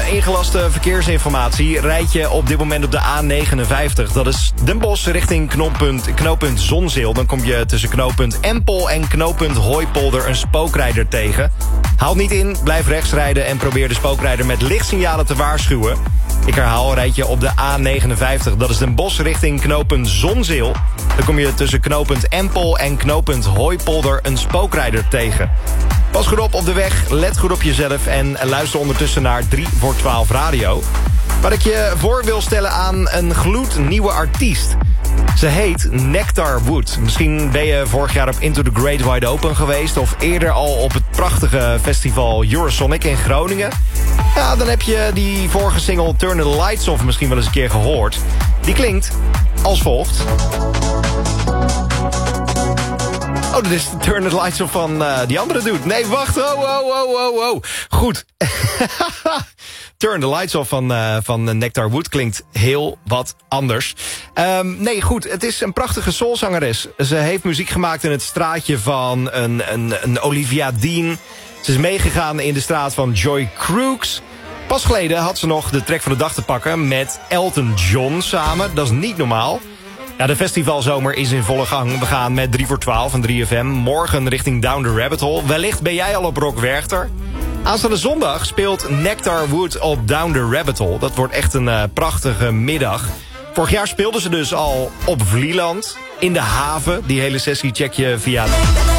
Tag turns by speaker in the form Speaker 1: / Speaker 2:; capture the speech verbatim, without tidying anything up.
Speaker 1: ingelaste verkeersinformatie. Rijd je op dit moment op de A negenenvijftig. Dat is Den Bosch richting knooppunt, knooppunt Zonzeel. Dan kom je tussen knooppunt Empel en knooppunt Hooipolder een spookrijder tegen. Haal niet in, blijf rechts rijden en probeer de spookrijder met lichtsignalen te waarschuwen. Ik herhaal, rijd je op de A negenenvijftig. Dat is Den Bosch richting knooppunt Zonzeel. Dan kom je tussen knooppunt Empel en knooppunt Hooipolder een spookrijder tegen. Pas goed op op de weg, let goed op jezelf en luister ondertussen naar drie voor twaalf radio. Waar ik je voor wil stellen aan een gloednieuwe artiest. Ze heet Nectar Wood. Misschien ben je vorig jaar op Into the Great Wide Open geweest... of eerder al op het prachtige festival Eurosonic in Groningen. Ja, dan heb je die vorige single Turn the Lights Off misschien wel eens een keer gehoord. Die klinkt als volgt. Oh, dat is de Turn the Lights Off van uh, die andere dude. Nee, wacht. Oh, oh, oh, oh, oh. Goed. Turn the Lights Off van, uh, van Nectar Wood klinkt heel wat anders. Um, nee, goed. Het is een prachtige soulzangeres. Ze heeft muziek gemaakt in het straatje van een, een, een Olivia Dean. Ze is meegegaan in de straat van Joy Crooks. Pas geleden had ze nog de track van de dag te pakken met Elton John samen. Dat is niet normaal. Ja, de festivalzomer is in volle gang. We gaan met drie voor twaalf en drie F M. Morgen richting Down the Rabbit Hole. Wellicht ben jij al op Rock Werchter. Aanstaande zondag speelt Nectar Wood op Down the Rabbit Hole. Dat wordt echt een uh, prachtige middag. Vorig jaar speelden ze dus al op Vlieland. In de haven. Die hele sessie check je via